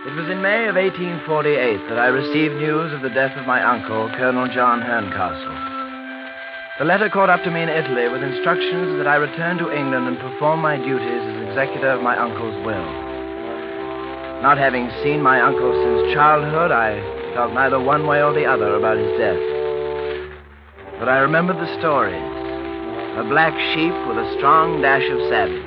It was in May of 1848 that I received news of the death of my uncle, Colonel John Herncastle. The letter caught up to me in Italy with instructions that I return to England and perform my duties as executor of my uncle's will. Not having seen my uncle since childhood, I felt neither one way or the other about his death. But I remembered the stories. A black sheep with a strong dash of savage.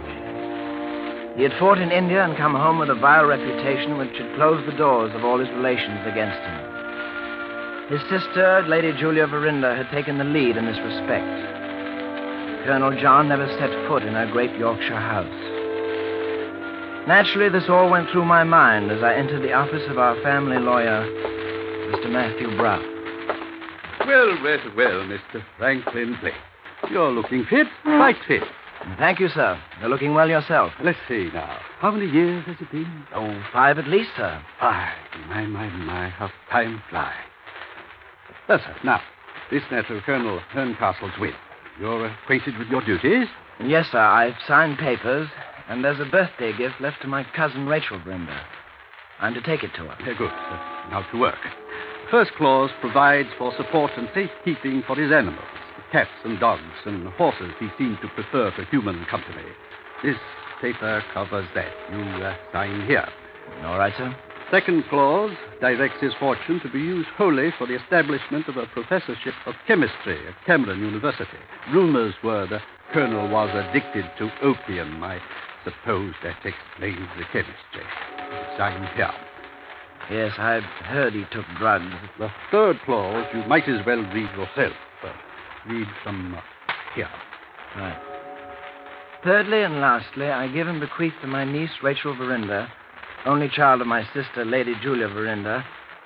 He had fought in India and come home with a vile reputation which had closed the doors of all his relations against him. His sister, Lady Julia Verinder, had taken the lead in this respect. Colonel John never set foot in her great Yorkshire house. Naturally, this all went through my mind as I entered the office of our family lawyer, Mr. Matthew Brough. Well, Mr. Franklin Blake. You're looking fit, quite fit. Thank you, sir. You're looking well yourself. Let's see now. How many years has it been? 5 at least, sir. 5. My, how time flies. Well, sir, now, this letter of Colonel Herncastle's will. You're acquainted with your duties? Yes, sir. I've signed papers, and there's a birthday gift left to my cousin Rachel Verinder. I'm to take it to her. Good. Now to work. The first clause provides for support and safekeeping for his animals. Cats and dogs and horses he seemed to prefer to human company. This paper covers that. You sign here. All right, sir. Second clause directs his fortune to be used wholly for the establishment of a professorship of chemistry at Cameron University. Rumors were the colonel was addicted to opium. I suppose that explains the chemistry. Sign here. Yes, I've heard he took drugs. The third clause you might as well read yourself. Read from here. Right. Thirdly and lastly, I give and bequeath to my niece, Rachel Verinder, only child of my sister, Lady Julia Verinder,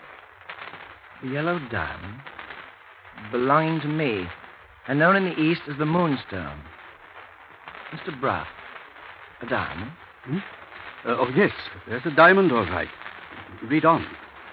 a yellow diamond belonging to me and known in the East as the Moonstone. Mr. Brough, a diamond? Oh, yes, there's a diamond, all right. Read on.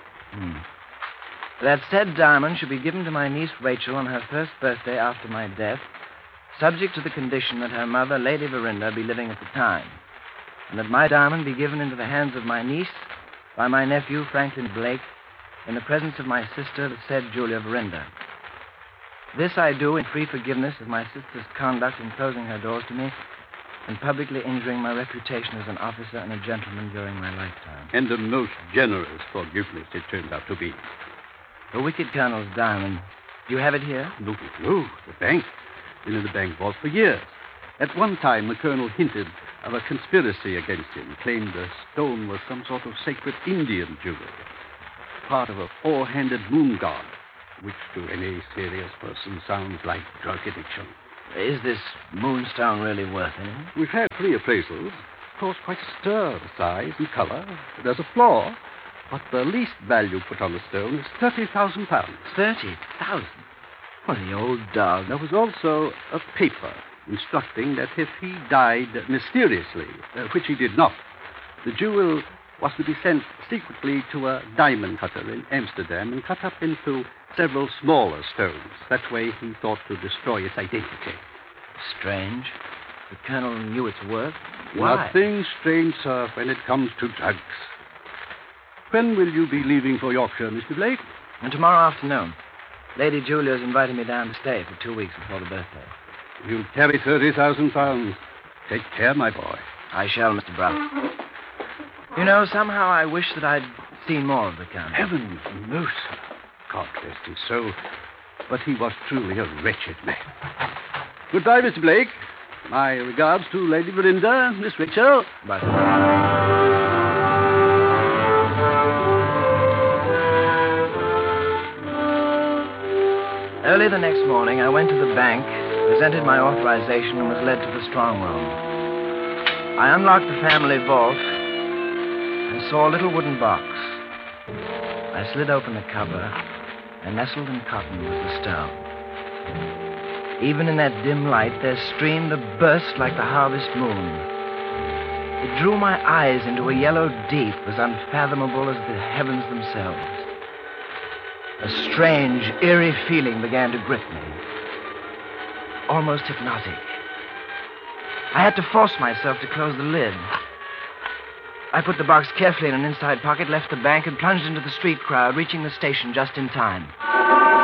That said diamond should be given to my niece Rachel on her first birthday after my death, subject to the condition that her mother, Lady Verinder, be living at the time, and that my diamond be given into the hands of my niece by my nephew, Franklin Blake, in the presence of my sister, the said Julia Verinder. This I do in free forgiveness of my sister's conduct in closing her doors to me and publicly injuring my reputation as an officer and a gentleman during my lifetime. And a most generous forgiveness it turned out to be. The wicked colonel's diamond. Do you have it here? No, the bank. Been in the bank vault for years. At one time, the colonel hinted of a conspiracy against him, claimed the stone was some sort of sacred Indian jewel, part of a four-handed moon god, which to any serious person sounds like drug addiction. Is this moonstone really worth anything? We've had 3 appraisals. Caused quite a stir of size and color. There's a flaw, but the least value put on the stone is £30,000. 30,000? What, the old dog? There was also a paper instructing that if he died mysteriously, which he did not, the jewel was to be sent secretly to a diamond cutter in Amsterdam and cut up into several smaller stones. That way he thought to destroy its identity. Strange. The colonel knew its worth. Why? Nothing strange, sir, when it comes to drugs. When will you be leaving for Yorkshire, Mr. Blake? And tomorrow afternoon. Lady Julia's invited me down to stay for 2 weeks before the birthday. You'll carry £30,000. Take care, my boy. I shall, Mr. Brough. You know, somehow I wish that I'd seen more of the colonel. Heavens, no, sir. God rest his soul. But he was truly a wretched man. Goodbye, Mr. Blake. My regards to Lady Verinder, Miss Rachel. Bye. Early the next morning, I went to the bank, presented my authorization, and was led to the strong room. I unlocked the family vault and saw a little wooden box. I slid open the cover, and nestled in cotton was the stone. Even in that dim light, there streamed a burst like the harvest moon. It drew my eyes into a yellow deep as unfathomable as the heavens themselves. A strange, eerie feeling began to grip me. Almost hypnotic. I had to force myself to close the lid. I put the box carefully in an inside pocket, left the bank, and plunged into the street crowd, reaching the station just in time.